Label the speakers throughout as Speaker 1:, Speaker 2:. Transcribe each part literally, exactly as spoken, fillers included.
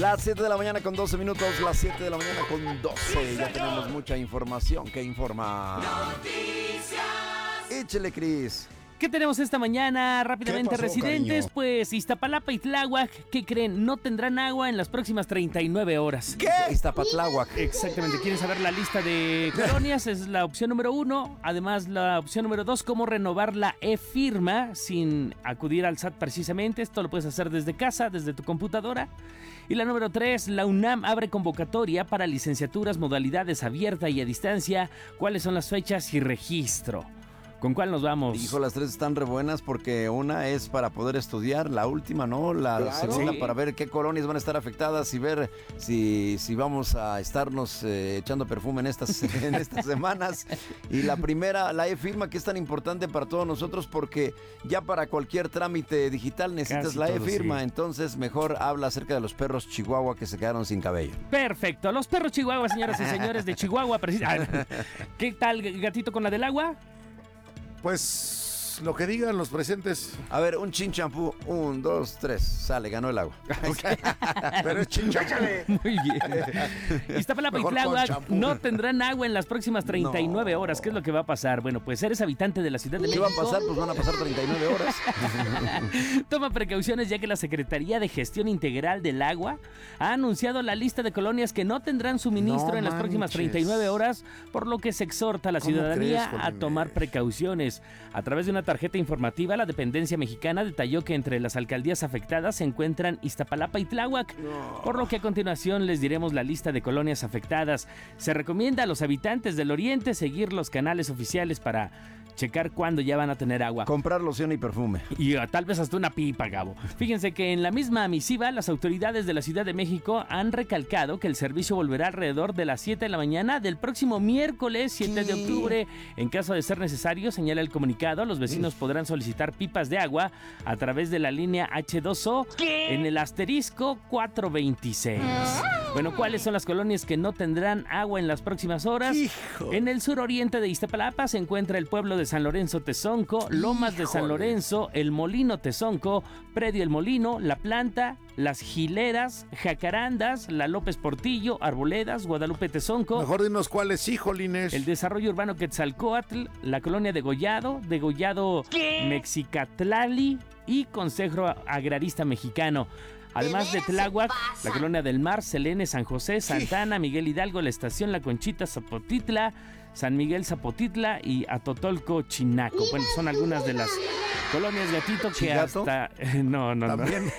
Speaker 1: Las siete de la mañana con doce minutos, las siete de la mañana con doce. Ya tenemos mucha información que informar. Noticias. Échale, Cris.
Speaker 2: ¿Qué tenemos esta mañana? Rápidamente,
Speaker 3: pasó,
Speaker 2: residentes,
Speaker 3: cariño?
Speaker 2: Pues Iztapalapa y Tláhuac, ¿qué creen? No tendrán agua en las próximas treinta y nueve horas.
Speaker 1: ¿Qué? Iztapatláhuac.
Speaker 2: Exactamente, ¿quieren saber la lista de colonias? Es la opción número uno. Además, la opción número dos, cómo renovar la e-firma sin acudir al S A T precisamente. Esto lo puedes hacer desde casa, desde tu computadora. Y la número tres, la UNAM abre convocatoria para licenciaturas, modalidades abierta y a distancia. ¿Cuáles son las fechas y registro? ¿Con cuál nos vamos?
Speaker 1: Hijo, las tres están re buenas porque una es para poder estudiar, la última, ¿no? La
Speaker 3: Claro.
Speaker 1: segunda
Speaker 2: Sí.
Speaker 1: para ver qué colonias van a estar afectadas y ver si, si vamos a estarnos eh, echando perfume en estas, en estas semanas. Y la primera, la e-firma, que es tan importante para todos nosotros porque ya para cualquier trámite digital necesitas
Speaker 2: Casi
Speaker 1: la
Speaker 2: todo,
Speaker 1: e-firma.
Speaker 2: sí.
Speaker 1: Entonces, mejor habla acerca de los perros chihuahua que se quedaron sin cabello.
Speaker 2: Perfecto, los perros Chihuahua, señoras y señores de Chihuahua. precis- Ah, ¿Qué tal, gatito, con la del agua?
Speaker 3: Pues lo que digan los presentes.
Speaker 1: A ver, un chin champú, un, dos, tres, sale, ganó el agua.
Speaker 3: Pero es chinchampú.
Speaker 2: Muy bien. Iztapalapa y
Speaker 3: Mejor con
Speaker 2: Tláhuac
Speaker 3: champú.
Speaker 2: no tendrán agua en las próximas treinta y nueve horas. ¿Qué es lo que va a pasar? Bueno, pues eres habitante de la Ciudad de
Speaker 1: ¿Qué
Speaker 2: México.
Speaker 1: va a pasar? Pues van a pasar treinta y nueve horas.
Speaker 2: Toma precauciones, ya que la Secretaría de Gestión Integral del Agua ha anunciado la lista de colonias que no tendrán suministro
Speaker 3: No
Speaker 2: en las próximas
Speaker 3: manches.
Speaker 2: treinta y nueve horas, por lo que se exhorta a la
Speaker 3: ¿Cómo
Speaker 2: ciudadanía
Speaker 3: crees,
Speaker 2: a
Speaker 3: Jolines?
Speaker 2: tomar precauciones. A través de una tarjeta informativa, la dependencia mexicana detalló que entre las alcaldías afectadas se encuentran Iztapalapa y Tláhuac, por lo que a continuación les diremos la lista de colonias afectadas. Se recomienda a los habitantes del oriente seguir los canales oficiales para checar cuándo ya van a tener agua.
Speaker 1: Comprar loción y perfume.
Speaker 2: Y uh, tal vez hasta una pipa, Gabo. Fíjense que en la misma misiva, las autoridades de la Ciudad de México han recalcado que el servicio volverá alrededor de las siete de la mañana del próximo miércoles siete de octubre. En caso de ser necesario, señala el comunicado, los vecinos podrán solicitar pipas de agua a través de la línea hache dos o en el asterisco cuatrocientos veintiséis. Bueno, ¿cuáles son las colonias que no tendrán agua en las próximas horas?
Speaker 3: Hijo.
Speaker 2: En el suroriente de Iztapalapa se encuentra el pueblo de San Lorenzo Tezonco, Lomas de San
Speaker 3: Híjole.
Speaker 2: Lorenzo, el Molino Tezonco, Predio El Molino, La Planta, Las Gileras, Jacarandas, La López Portillo, Arboledas, Guadalupe Tezonco,
Speaker 3: Mejor dinos cuáles sí, Jolines.
Speaker 2: el desarrollo urbano Quetzalcóatl, la colonia Degollado, Degollado Mexicatlali y Consejo Agrarista Mexicano. Además de Tláhuac, la colonia del Mar, Selene, San José, Santana, Miguel Hidalgo, la estación La Conchita, Zapotitla, San Miguel Zapotitla y Atotolco, Chinaco. Bueno, son algunas de las colonias, gatito, que
Speaker 1: ¿Chigato?
Speaker 2: hasta... No, no, no.
Speaker 3: También.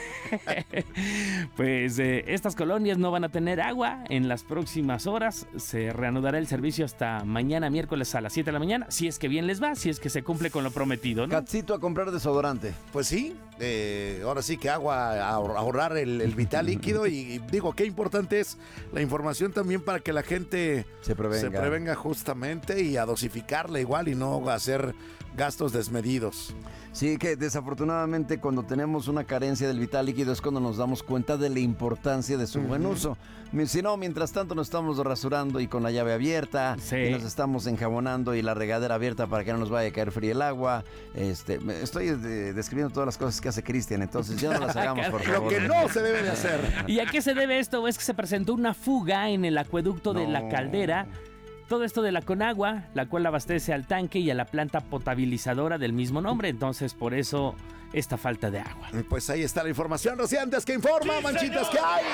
Speaker 2: Pues eh, estas colonias no van a tener agua en las próximas horas. Se reanudará el servicio hasta mañana miércoles a las siete de la mañana, si es que bien les va, si es que se cumple con lo prometido, ¿no?
Speaker 1: Catcito a comprar desodorante.
Speaker 3: Pues sí, eh, ahora sí que agua, ahor- ahorrar el, el vital líquido y, y digo, qué importante es la información también para que la gente
Speaker 1: Se prevenga.
Speaker 3: se prevenga justamente y a dosificarla igual y no hacer gastos desmedidos.
Speaker 1: Sí, que desafortunadamente cuando tenemos una carencia del vital líquido es cuando nos damos cuenta de la importancia de su buen uso. Mi- Si no, mientras tanto nos estamos rasurando y con la llave abierta,
Speaker 2: Sí.
Speaker 1: y nos estamos enjabonando y la regadera abierta para que no nos vaya a caer frío el agua. Este, me- estoy de- describiendo todas las cosas que hace Cristian, entonces ya no las hagamos, por
Speaker 3: Lo
Speaker 1: favor.
Speaker 3: que no se debe de hacer.
Speaker 2: ¿Y a qué se debe esto? Es que se presentó una fuga en el acueducto de
Speaker 1: No.
Speaker 2: La Caldera. Todo esto de la Conagua, la cual abastece al tanque y a la planta potabilizadora del mismo nombre. Entonces, por eso, esta falta de agua.
Speaker 3: Pues ahí está la información, Rociantes, que informa, manchitas, que hay.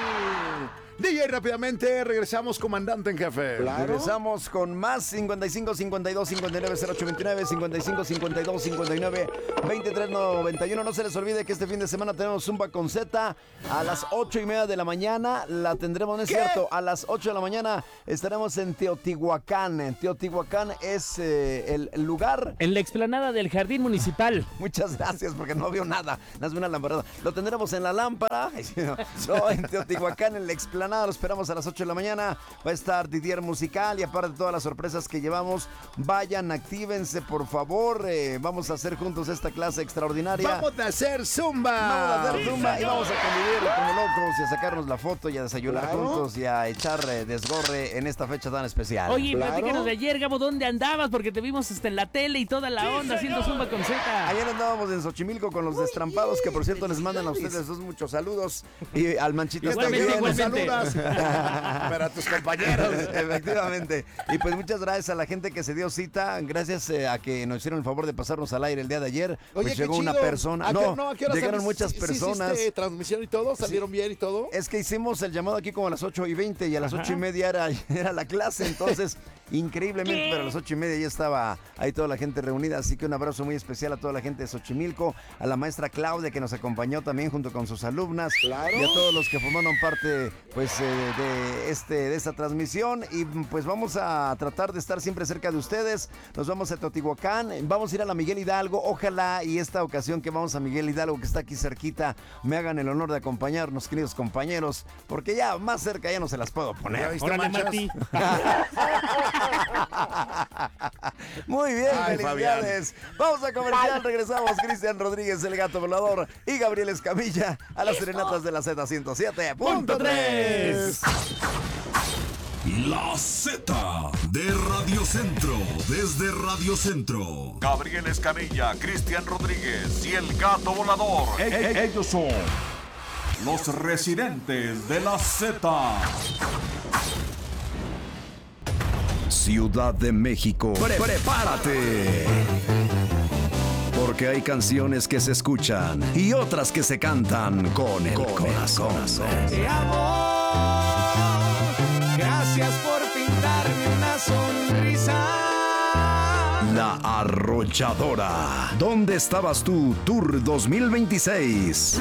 Speaker 3: D J, rápidamente, regresamos, comandante en jefe.
Speaker 1: Regresamos con más cincuenta y cinco, cincuenta y dos, cincuenta y nueve, cero ocho veintinueve, cincuenta y cinco, cincuenta y dos, cincuenta y nueve, veintitrés, noventa y uno. No se les olvide que este fin de semana tenemos Zumba con Z a las ocho y media de la mañana. La tendremos, no es
Speaker 3: ¿Qué?
Speaker 1: cierto, a las ocho de la mañana estaremos en Teotihuacán. Teotihuacán es eh, el el lugar.
Speaker 2: En la explanada del Jardín Municipal.
Speaker 1: Muchas gracias porque no veo nada. Nazme una lamparada. Lo tendremos en la lámpara. No, en Teotihuacán, en la explanada nada, lo esperamos a las ocho de la mañana. Va a estar Didier Musical y aparte de todas las sorpresas que llevamos, vayan, actívense, por favor. Eh, vamos a hacer juntos esta clase extraordinaria.
Speaker 3: Vamos a hacer zumba.
Speaker 1: Vamos a hacer zumba y vamos a convivir como locos y a sacarnos la foto y a desayunar
Speaker 3: Claro.
Speaker 1: juntos y a echar eh, desgorre en esta fecha tan especial.
Speaker 2: Oye,
Speaker 3: Claro.
Speaker 2: platícanos de ayer, Gabo, ¿dónde andabas? Porque te vimos hasta en la tele y toda la onda haciendo zumba con Z.
Speaker 1: Ayer andábamos en Xochimilco con los destrampados, que por cierto les mandan a ustedes dos muchos saludos. Y al Manchitas
Speaker 2: Igualmente,
Speaker 1: también.
Speaker 2: igualmente.
Speaker 3: Saludas. Pero a tus compañeros.
Speaker 1: Efectivamente. Y pues muchas gracias a la gente que se dio cita. Gracias eh, a que nos hicieron el favor de pasarnos al aire el día de ayer. Pues
Speaker 3: Oye, qué
Speaker 1: llegó una
Speaker 3: chido.
Speaker 1: persona.
Speaker 3: ¿A qué-
Speaker 1: No,
Speaker 3: ¿a qué hora
Speaker 1: llegaron
Speaker 3: sabes?
Speaker 1: muchas
Speaker 3: ¿Sí- sí
Speaker 1: personas.
Speaker 3: hiciste transmisión y todo? ¿Salieron bien y todo?
Speaker 1: Es que hicimos el llamado aquí como a las ocho y veinte y a las
Speaker 2: Ajá.
Speaker 1: ocho y media era, era la clase, entonces increíblemente,
Speaker 2: ¿Qué?
Speaker 1: pero a las ocho y media ya estaba ahí toda la gente reunida, así que un abrazo muy especial a toda la gente de Xochimilco, a la maestra Claudia que nos acompañó también junto con sus alumnas
Speaker 3: Claro.
Speaker 1: y a todos los que formaron parte pues eh, de, este, de esta transmisión y pues vamos a tratar de estar siempre cerca de ustedes, nos vamos a Teotihuacán, vamos a ir a la Miguel Hidalgo, ojalá y esta ocasión que vamos a Miguel Hidalgo que está aquí cerquita, me hagan el honor de acompañarnos, queridos compañeros, porque ya más cerca ya no se las puedo
Speaker 3: ¿Ya
Speaker 1: poner.
Speaker 3: viste,
Speaker 2: Órale,
Speaker 3: manchas?
Speaker 2: Martí.
Speaker 1: Muy bien,
Speaker 3: Ay,
Speaker 1: felicidades. Vamos a comercial, regresamos. Cristian Rodríguez, el gato volador, y Gabriel Escamilla a las serenatas de la Z ciento siete punto tres.
Speaker 4: La Z de Radio Centro, desde Radio Centro. Gabriel Escamilla, Cristian Rodríguez y el gato volador. ellos son los residentes de la Z.
Speaker 5: Ciudad de México, Pre- prepárate. Porque hay canciones que se escuchan y otras que se cantan con el corazón.
Speaker 6: Te amo, gracias por pintarme una sonrisa.
Speaker 5: La Arrolladora. ¿Dónde estabas tú, Tour dos mil veintiséis?